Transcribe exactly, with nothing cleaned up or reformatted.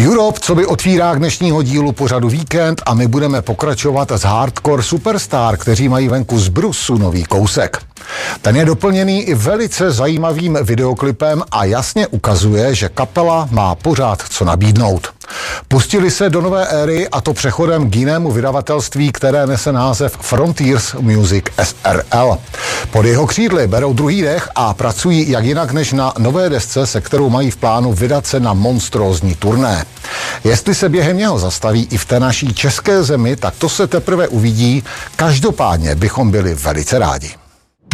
Europe, co by otvírá k dnešního dílu pořadu Víkend a my budeme pokračovat s Hardcore Superstar, kteří mají venku z Brusu nový kousek. Ten je doplněný i velice zajímavým videoklipem a jasně ukazuje, že kapela má pořád co nabídnout. Pustili se do nové éry a to přechodem k jinému vydavatelství, které nese název Frontiers Music S R L. Pod jeho křídly berou druhý dech a pracují jak jinak než na nové desce, se kterou mají v plánu vydat se na monstrózní turné. Jestli se během něho zastaví i v té naší české zemi, tak to se teprve uvidí. Každopádně bychom byli velice rádi.